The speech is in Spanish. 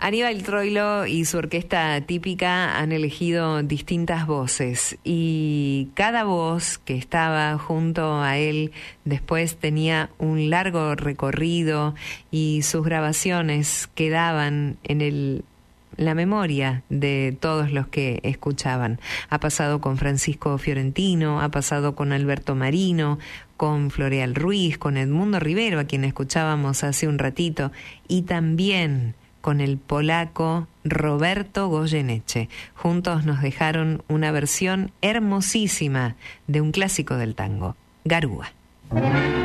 Aníbal Troilo y su orquesta típica han elegido distintas voces y cada voz que estaba junto a él después tenía un largo recorrido y sus grabaciones quedaban en la memoria de todos los que escuchaban. Ha pasado con Francisco Fiorentino, ha pasado con Alberto Marino, con Floreal Ruiz, con Edmundo Rivero, a quien escuchábamos hace un ratito, y también con el polaco Roberto Goyeneche. Juntos nos dejaron una versión hermosísima de un clásico del tango, Garúa.